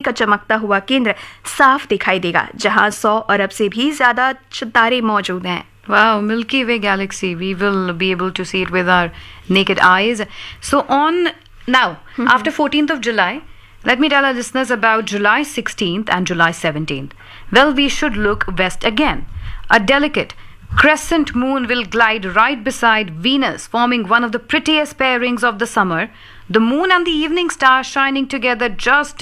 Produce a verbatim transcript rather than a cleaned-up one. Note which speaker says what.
Speaker 1: का चमकता हुआ केंद्र साफ दिखाई देगा, जहां सौ अरब से भी ज्यादा तारे मौजूद हैं.
Speaker 2: Wow, Milky Way galaxy. We will be able to see it with our naked eyes. So on now, mm-hmm. after fourteenth of July, let me tell our listeners about July sixteenth and July seventeenth. Well, we should look west again. A delicate crescent moon will glide right beside Venus, forming one of the prettiest pairings of the summer. The moon and the evening star shining together just